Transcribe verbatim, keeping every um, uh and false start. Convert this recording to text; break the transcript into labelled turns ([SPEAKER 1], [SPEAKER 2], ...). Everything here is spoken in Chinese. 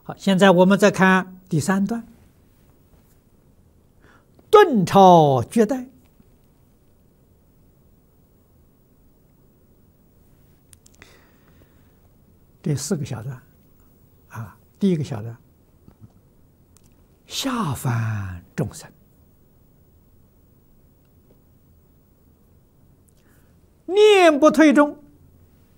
[SPEAKER 1] 好，现在我们再看第三段，顿超绝代。这四个小段，啊，第一个小段，下凡众生，念不退中，